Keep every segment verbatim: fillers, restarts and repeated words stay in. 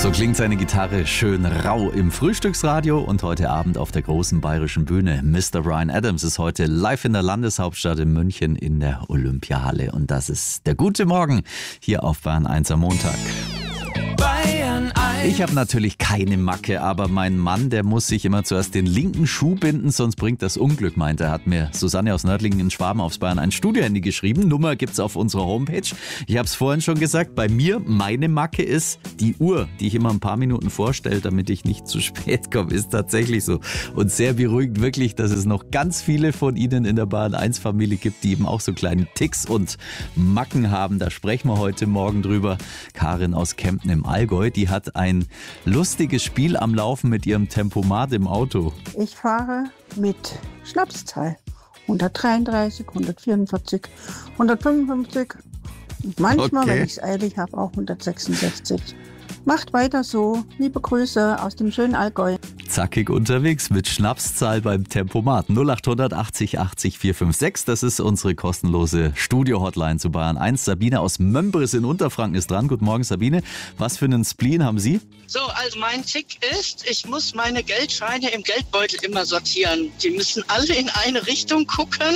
So klingt seine Gitarre schön rau im Frühstücksradio und heute Abend auf der großen bayerischen Bühne. Mister Bryan Adams ist heute live in der Landeshauptstadt in München in der Olympiahalle. Und das ist der gute Morgen hier auf Bayern eins am Montag. Bayern eins. Ich habe natürlich keine Macke, aber mein Mann, der muss sich immer zuerst den linken Schuh binden, sonst bringt das Unglück, meint er. Hat mir Susanne aus Nördlingen in Schwaben aufs Bayern eins Studiohandy geschrieben. Nummer gibt's auf unserer Homepage. Ich habe es vorhin schon gesagt, bei mir, meine Macke ist die Uhr, die ich immer ein paar Minuten vorstelle, damit ich nicht zu spät komme. Ist tatsächlich so. Und sehr beruhigend wirklich, dass es noch ganz viele von Ihnen in der Bayern eins Familie gibt, die eben auch so kleine Ticks und Macken haben. Da sprechen wir heute Morgen drüber. Karin aus Kempten im Allgäu, die hat ein lustiges Spiel am Laufen mit ihrem Tempomat im Auto. Ich fahre mit Schnapszahl. hundertdreiunddreißig, hundertvierundvierzig, hundertfünfundfünfzig. Und manchmal, Okay. wenn ich es eilig habe, auch hundertsechsundsechzig. Macht weiter so. Liebe Grüße aus dem schönen Allgäu. Zackig unterwegs mit Schnapszahl beim Tempomat. null acht hundert achtzig achtzig vier fünf sechs. Das ist unsere kostenlose Studio-Hotline zu Bayern eins. Sabine aus Mömbris in Unterfranken ist dran. Guten Morgen, Sabine. Was für einen Spleen haben Sie? So, also mein Tick ist, ich muss meine Geldscheine im Geldbeutel immer sortieren. Die müssen alle in eine Richtung gucken.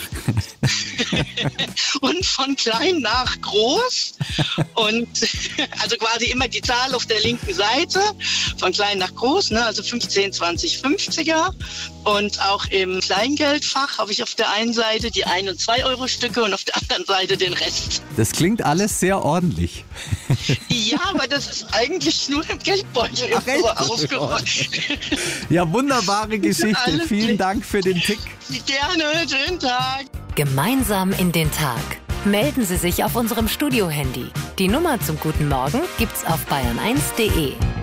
Und von klein nach groß. Und also quasi immer die Zahl auf der linken Seite. Von klein nach groß, ne? Also fünfzehn, zwanzig, fünfziger. Und auch im Kleingeldfach habe ich auf der einen Seite die ein- und zwei Euro Stücke und auf der anderen Seite den Rest. Das klingt alles sehr ordentlich. Ja, aber das ist eigentlich nur im Geldbeutel Ach, echt? so aufgeräumt. Ja, wunderbare Geschichte. Alles Vielen klar. Dank für den Tick. Gerne, schönen Tag. Gemeinsam in den Tag. Melden Sie sich auf unserem Studio-Handy. Die Nummer zum Guten Morgen gibt's auf bayern eins punkt de.